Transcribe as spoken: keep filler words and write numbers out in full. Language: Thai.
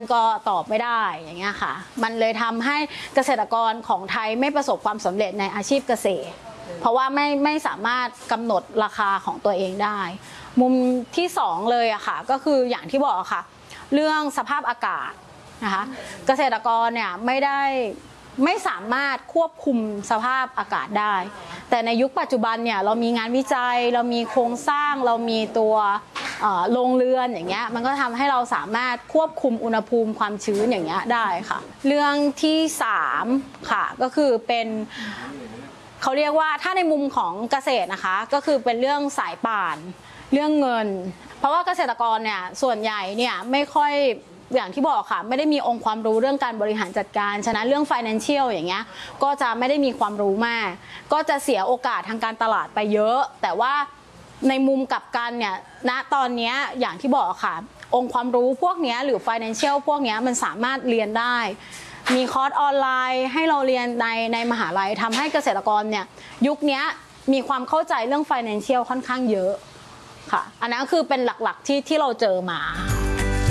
ก็ตอบไม่ได้อย่างเงี้ยค่ะมันเลยทำให้เกษตรกรของไทยไม่ประสบความสำเร็จในอาชีพเกษตรเพราะว่าไม่ไม่สามารถกำหนดราคาของตัวเองได้มุมที่สองเลยอะค่ะก็คืออย่างที่บอกค่ะเรื่องสภาพอากาศนะคะเกษตรกรเนี่ยไม่ได้ไม่สามารถควบคุมสภาพอากาศได้แต่ในยุคปัจจุบันเนี่ยเรามีงานวิจัยเรามีโครงสร้างเรามีตัวโรงเรือนอย่างเงี้ยมันก็ทำให้เราสามารถควบคุมอุณหภูมิความชื้นอย่างเงี้ยได้ค่ะเรื่องที่สามค่ะก็คือเป็นเขาเรียกว่าถ้าในมุมของเกษตรนะคะก็คือเป็นเรื่องสายป่านเรื่องเงินเพราะว่าเกษตรกรเนี่ยส่วนใหญ่เนี่ยไม่ค่อยอย่างที่บอกค่ะไม่ได้มีองค์ความรู้เรื่องการบริหารจัดการฉะนั้นเรื่อง financial อย่างเงี้ยก็จะไม่ได้มีความรู้มากก็จะเสียโอกาสทางการตลาดไปเยอะแต่ว่าในมุมกลับกันเนี่ยณตอนนี้อย่างที่บอกค่ะองค์ความรู้พวกนี้หรือ financial พวกนี้มันสามารถเรียนได้มีคอร์สออนไลน์ให้เราเรียนในในมหาลัยทำให้เกษตรกรเนี่ยยุคนี้มีความเข้าใจเรื่อง financial ค่อนข้างเยอะค่ะอันนั้นคือเป็นหลักๆที่ที่เราเจอมา